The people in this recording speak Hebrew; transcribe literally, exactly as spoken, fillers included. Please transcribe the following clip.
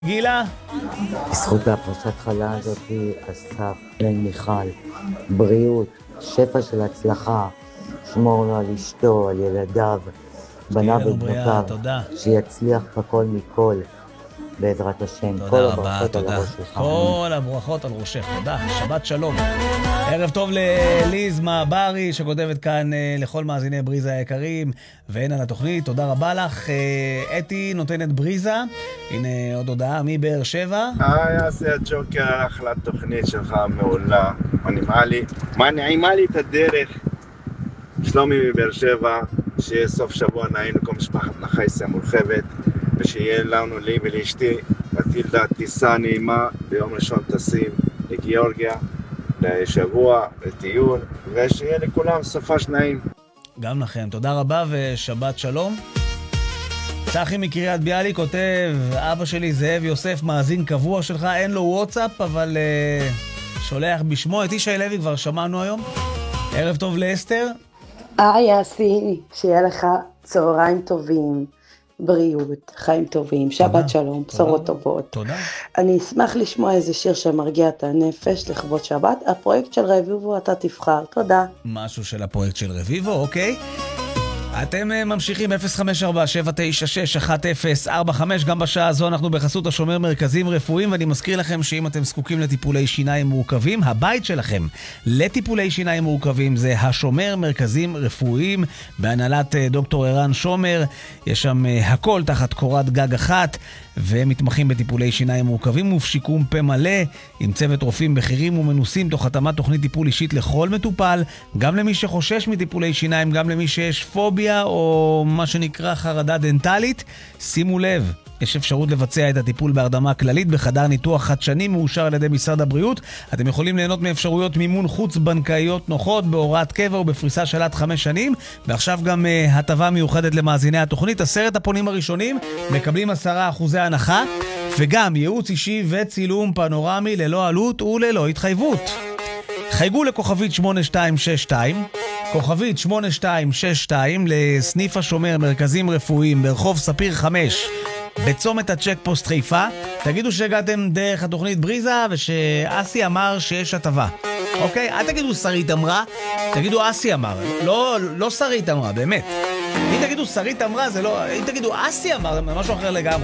גילה? בזכות הפרשת חלה הזאת, אסף, בן מיכל, בריאות, שפע של הצלחה, שמור לו על אשתו, על ילדיו, בניו ובנותיו, שיצליח הכל מכל, בעזרת השם. תודה כל רבה, הברכות תודה. על הראש שלך. כל הברכות על ראשך, תודה. שבת שלום. ערב טוב לליז מעברי, שכותבת כאן אה, לכל מאזיני בריזה היקרים, והן על התוכנית, תודה רבה לך. אה, אתי נותנת בריזה, הנה עוד הודעה מבאר שבע. היי, אסי הג'וקר, אחלה תוכנית שלך מעולה. מנעימה לי, מנעימה לי את הדרך. שלומי מבאר שבע, שיהיה סוף שבוע נעים לכל משפחת נחייסה מורחבת, ושיהיה לנו, לי ולאשתי, מטילדה טיסה נעימה, ביום ראשון טסים לגיאורגיה, לשבוע, לטיול, ושיהיה לכולם סופש נעים. גם לכם, תודה רבה ושבת שלום. צחי מקריית ביאליק כותב, אבא שלי זאב יוסף מאזין קבוע שלך, אין לו וואטסאפ, אבל uh, שולח בשמו. את ישי לוי כבר שמענו היום. ערב טוב לאסתר. היי אסי, שיהיה לך צהריים טובים, בריאות, חיים טובים, שבת שלום, בשורות טובות. תודה. אני אשמח לשמוע איזה שיר שמרגיע את הנפש לכבוד שבת. הפרויקט של רביבו אתה תבחר, תודה. משהו של הפרויקט של רביבו, אוקיי. אתם ממשיכים אפס חמש ארבע שבע תשע שש אחת אפס ארבע חמש. גם בשעה הזו אנחנו בחסות השומר מרכזים רפואיים, ואני מזכיר לכם שאם אתם זקוקים לטיפולי שיניים מורכבים, הבית שלכם לטיפולי שיניים מורכבים זה השומר מרכזים רפואיים בהנהלת דוקטור ערן שומר. יש שם הכל תחת קורת גג אחת, והם מתמחים בטיפולי שיניים מורכבים ובשיקום פה מלא, עם צוות רופאים בכירים ומנוסים, תוך התאמת תוכנית טיפול אישית לכל מטופל, גם למי שחושש מטיפולי שיניים, גם למי שיש פוביה או מה שנקרא חרדה דנטלית. שימו לב, יש אפשרות לבצע את הטיפול בהרדמה כללית בחדר ניתוח חדשני מאושר על ידי משרד הבריאות. אתם יכולים ליהנות מאפשרויות מימון חוץ בנקאיות נוחות בהוראת קבע ובפריסה של עד חמש שנים, ועכשיו גם uh, הטבה מיוחדת למאזיני התוכנית. עשרת הפונים הראשונים מקבלים עשרה אחוזי הנחה, וגם ייעוץ אישי וצילום פנורמי ללא עלות וללא התחייבות. חייגו לכוכבית שמונה שתיים שש שתיים, כוכבית שמונה שתיים שש שתיים, לסניף השומר מרכזים רפואיים ברחוב ספיר חמש בצומת הצ'ק פוסט חיפה. תגידו שהגעתם דרך התוכנית בריזה ושאסי אמר שיש הטבה, אוקיי? אל תגידו שרית אמרה, תגידו אסי אמר, לא, לא שרית אמרה, באמת. אם תגידו שרית אמרה זה לא, אם תגידו אסי אמר זה משהו אחר לגמרי.